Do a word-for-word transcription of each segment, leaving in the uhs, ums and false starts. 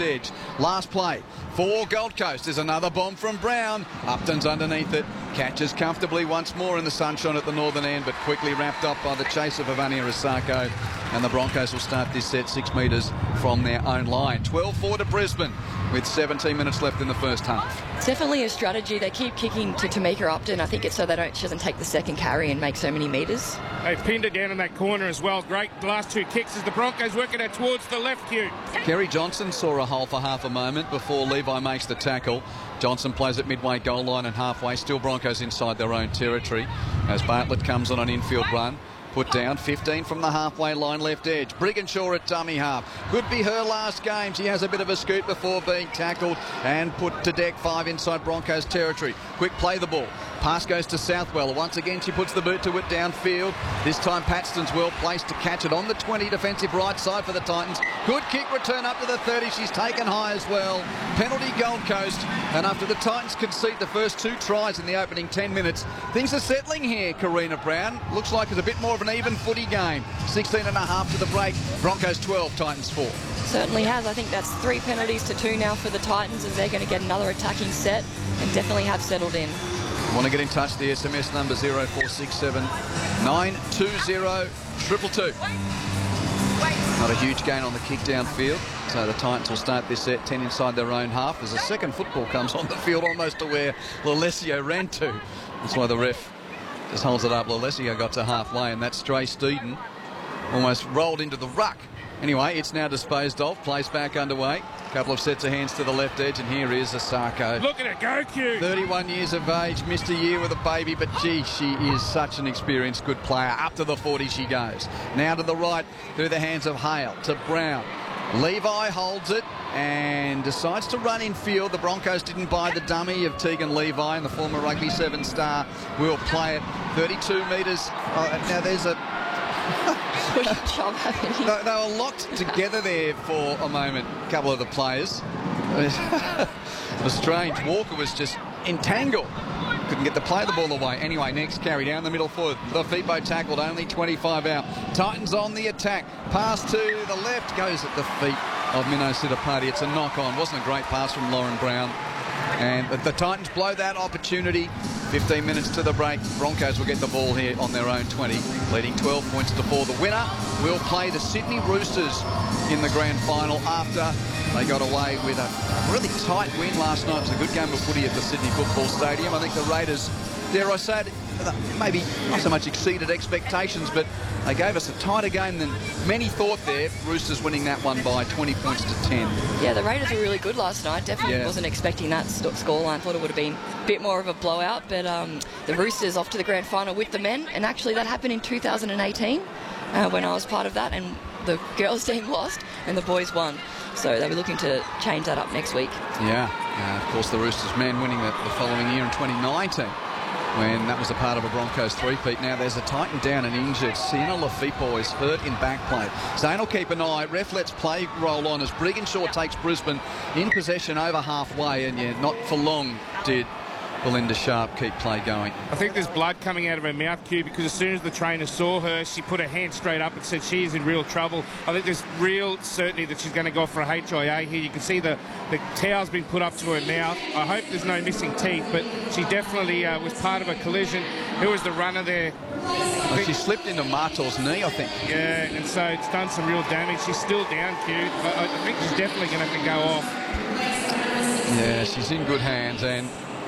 edge. Last play for Gold Coast. There's another bomb from Brown. Upton's underneath it. Catches comfortably once more in the sunshine at the northern end, but quickly wrapped up by the chase of Ivania Asako. And the Broncos will start this set six metres from their own line. twelve four to Brisbane with seventeen minutes left in the first half. It's definitely a strategy. They keep kicking to Tamika Upton. I think it's so they don't, she doesn't take the second carry and make so many metres. They pinned her down in that corner as well. Great last two kicks as the Broncos working her towards the left, Hugh. Kerry Johnson saw a hole for half a moment before Levi makes the tackle. Johnson plays at midway goal line and halfway. Still Broncos inside their own territory as Bartlett comes on an infield run. Put down, fifteen from the halfway line left edge. Brigginshaw at dummy half. Could be her last game. She has a bit of a scoot before being tackled and put to deck. Five inside Broncos territory. Quick play the ball. Pass goes to Southwell. Once again, she puts the boot to it downfield. This time, Paxton's well placed to catch it on the twenty, defensive right side for the Titans. Good kick return up to the thirty. She's taken high as well. Penalty Gold Coast. And after the Titans concede the first two tries in the opening ten minutes, things are settling here, Karina Brown. Looks like it's a bit more of an even footy game. sixteen and a half to the break. Broncos twelve, Titans four. Certainly has. I think that's three penalties to two now for the Titans as they're going to get another attacking set and definitely have settled in. Want to get in touch, the S M S number zero four six seven nine two zero two two two. Not a huge gain on the kick downfield, so the Titans will start this set ten inside their own half as a second football comes on the field almost to where Lalesio ran to. That's why the ref just holds it up. Lalesio got to halfway, and that's Stray Steeden almost rolled into the ruck. Anyway, it's now disposed of. Plays back underway. Couple of sets of hands to the left edge, and here is Asako. Look at it go, Q. thirty-one years of age, missed a year with a baby, but gee, she is such an experienced, good player. Up to the forty she goes. Now to the right, through the hands of Hale, to Brown. Levi holds it and decides to run in field. The Broncos didn't buy the dummy of Tegan Levi, and the former Rugby Seven star will play it thirty-two metres. Oh, now there's a... Good job happening. They, they were locked together there for a moment, a couple of the players. It was strange. Walker was just entangled. Couldn't get the play the ball away. Anyway, next carry down the middle foot. Lafipo tackled, only twenty-five out. Titans on the attack. Pass to the left, goes at the feet of Minnow Sitapati. It's a knock-on. Wasn't a great pass from Lauren Brown. And the Titans blow that opportunity. fifteen minutes to the break. Broncos will get the ball here on their own twenty, leading twelve points to four. The winner will play the Sydney Roosters in the grand final after they got away with a really tight win last night. It was a good game of footy at the Sydney Football Stadium. I think the Raiders, dare I say it, maybe not so much exceeded expectations, but they gave us a tighter game than many thought there. Roosters winning that one by twenty points to ten. Yeah, the Raiders were really good last night. Definitely Yeah. wasn't expecting that scoreline. Thought it would have been a bit more of a blowout, but um, the Roosters off to the grand final with the men, and actually that happened in two thousand eighteen uh, when I was part of that, and the girls team lost and the boys won. So they were looking to change that up next week. Yeah, uh, of course the Roosters men winning the, the following year in twenty nineteen. When that was a part of a Broncos three-peat. Now there's a Titan down and injured. Sienna Lafipo is hurt in back play. Zane will keep an eye. Ref lets play roll on as Brigginshaw takes Brisbane in possession over halfway, and yeah, not for long did Belinda Sharp keep play going. I think there's blood coming out of her mouth, Q, because as soon as the trainer saw her, she put her hand straight up and said she is in real trouble. I think there's real certainty that she's going to go for a H I A here. You can see the, the towel's been put up to her mouth. I hope there's no missing teeth, but she definitely uh, was part of a collision. Who was the runner there? Well, she slipped into Martor's knee, I think. Yeah, and so it's done some real damage. She's still down, Q. I, I think she's definitely going to have to go off. Yeah, she's in good hands, and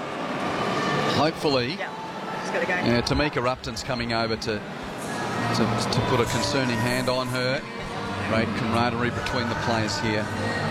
hopefully, Yeah, she's got to go. yeah, Tamika Upton's coming over to, to to put a concerning hand on her. Great camaraderie between the players here.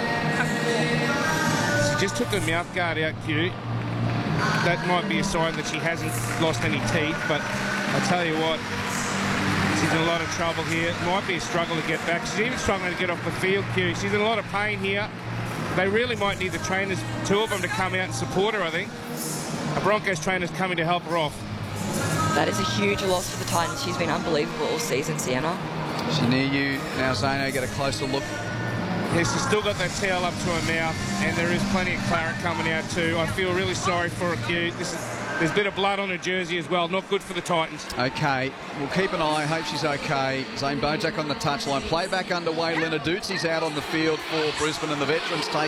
She just took her mouth guard out, Q. That might be a sign that she hasn't lost any teeth, but I tell you what, she's in a lot of trouble here. It might be a struggle to get back. She's even struggling to get off the field, Q. She's in a lot of pain here. They really might need the trainers, two of them, to come out and support her, I think. A Broncos trainer's coming to help her off. That is a huge loss for the Titans. She's been unbelievable all season, Sienna. Is she near you now, Zano? Get a closer look. Yeah, she's still got that towel up to her mouth, and there is plenty of claret coming out too. I feel really sorry for her, Q. This is, there's a bit of blood on her jersey as well. Not good for the Titans. Okay, we'll keep an eye. Hope she's okay. Zane Bojack on the touchline. Playback underway. Leonard Ducey's out on the field for Brisbane, and the veterans take